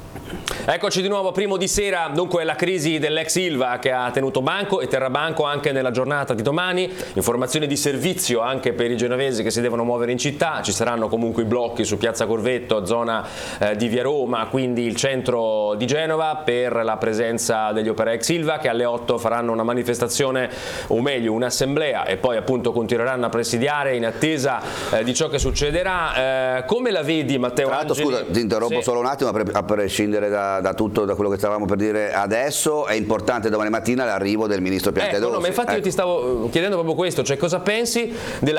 Eccoci di nuovo, primo di sera. Dunque la crisi dell'ex Ilva che ha tenuto banco e terrà banco anche nella giornata di domani. Informazioni di servizio anche per i genovesi che si devono muovere in città. Ci saranno comunque i blocchi su Piazza Corvetto, zona di Via Roma, quindi il centro di Genova, per la presenza degli opera ex Ilva, che alle 8 faranno una manifestazione, o meglio un'assemblea, e poi appunto continueranno a presidiare in attesa di ciò che succederà. Come la vedi, Matteo? Tra l'altro, scusa, ti interrompo solo un attimo, a prescindere da tutto, da quello che stavamo per dire adesso, è importante domani mattina l'arrivo del ministro Piantedosi. No, ma infatti io ti stavo chiedendo proprio questo, cioè cosa pensi della